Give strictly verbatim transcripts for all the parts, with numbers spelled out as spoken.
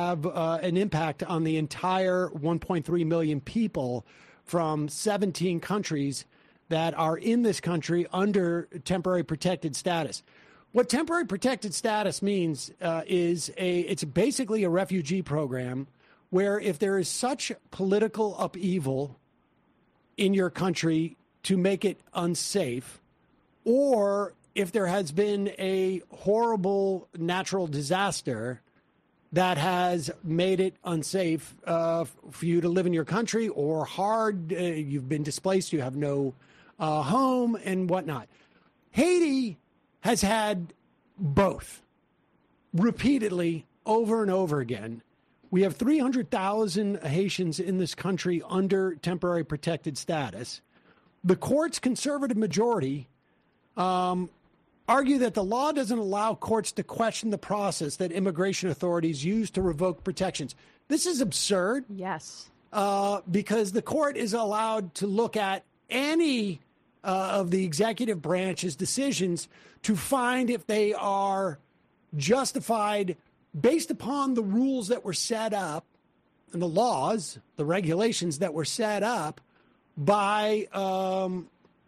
have uh, an impact on the entire one point three million people from seventeen countries that are in this country under temporary protected status. What temporary protected status means uh, is a it's basically a refugee program where if there is such political upheaval in your country to make it unsafe, or if there has been a horrible natural disaster that has made it unsafe uh, for you to live in your country, or hard, uh, you've been displaced, you have no uh, home and whatnot. Haiti has had both repeatedly over and over again. We have three hundred thousand Haitians in this country under temporary protected status. The court's conservative majority um, argue that the law doesn't allow courts to question the process that immigration authorities use to revoke protections. This is absurd. Yes. Uh, because the court is allowed to look at any uh, of the executive branch's decisions to find if they are justified based upon the rules that were set up and the laws, the regulations that were set up by um,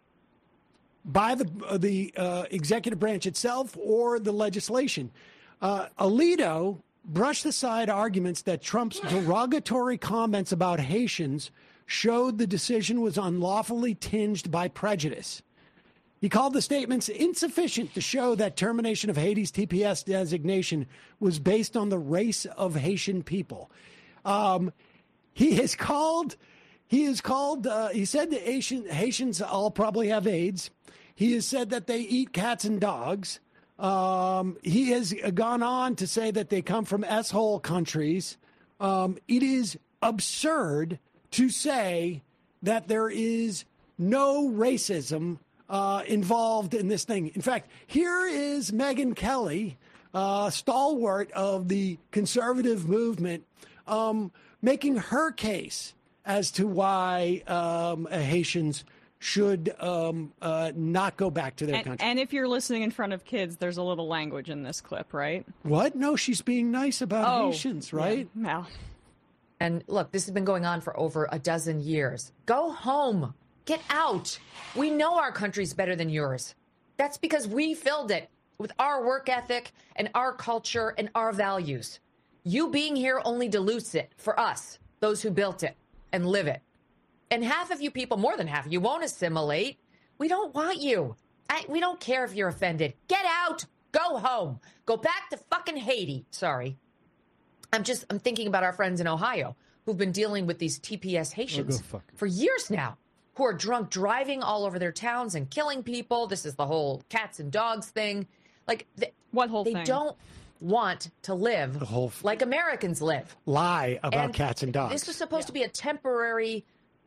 by the the uh, executive branch itself or the legislation. Uh, Alito brushed aside arguments that Trump's derogatory comments about Haitians showed the decision was unlawfully tinged by prejudice. He called the statements insufficient to show that termination of Haiti's T P S designation was based on the race of Haitian people. Um, he has called, he has called, uh, he said that Haitian, Haitians all probably have AIDS. He has said that they eat cats and dogs. Um, he has gone on to say that they come from S-hole countries. Um, it is absurd to say that there is no racism uh, involved in this thing. In fact, here is Megyn Kelly, uh, stalwart of the conservative movement, um, making her case as to why um, Haitians should um, uh, not go back to their and, country. And if you're listening in front of kids, there's a little language in this clip, right? What? No, she's being nice about oh, Haitians, right? Yeah, no. And look, this has been going on for over a dozen years. Go home. Get out. We know our country's better than yours. That's because we filled it with our work ethic and our culture and our values. You being here only dilutes it for us, those who built it and live it. And half of you people, more than half, you won't assimilate. We don't want you. I, we don't care if you're offended. Get out. Go home. Go back to fucking Haiti. Sorry. I'm just, I'm thinking about our friends in Ohio who've been dealing with these T P S Haitians oh, for years now, who are drunk driving all over their towns and killing people. This is the whole cats and dogs thing. Like, th- what whole they thing? don't want to live the whole f- like Americans live. Lie about and cats and dogs. This was supposed yeah. to be a temporary,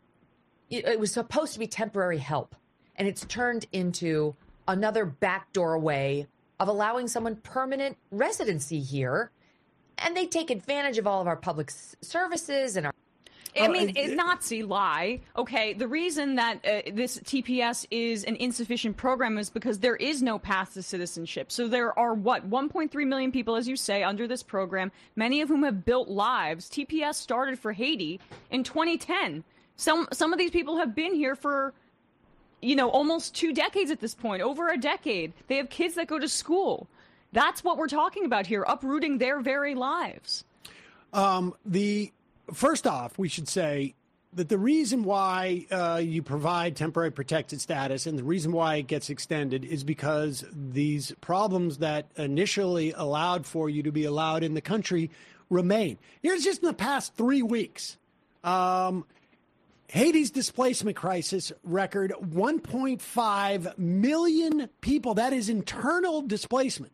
it was supposed to be temporary help. And it's turned into another backdoor way of allowing someone permanent residency here. And they take advantage of all of our public s- services and our. I mean, it's Nazi lie. Okay, the reason that uh, this T P S is an insufficient program is because there is no path to citizenship. So there are, what, one point three million people, as you say, under this program, many of whom have built lives. T P S started for Haiti in twenty ten. Some some of these people have been here for, you know, almost two decades at this point, over a decade. They have kids that go to school. That's what we're talking about here, uprooting their very lives. Um, the first off, we should say that the reason why uh, you provide temporary protected status and the reason why it gets extended is because these problems that initially allowed for you to be allowed in the country remain. Here's just in the past three weeks. Um, Haiti's displacement crisis record one point five million people. That is internal displacement.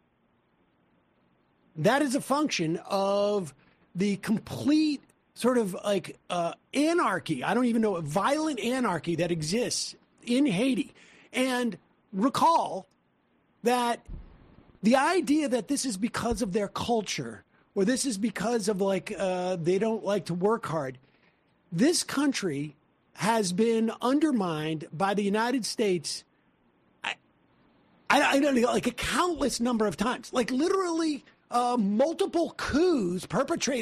That is a function of the complete sort of like uh, anarchy. I don't even know, violent anarchy that exists in Haiti. And recall that the idea that this is because of their culture or this is because of like uh, they don't like to work hard. This country has been undermined by the United States. I, I, I don't know, like a countless number of times, like literally uh, multiple coups perpetrated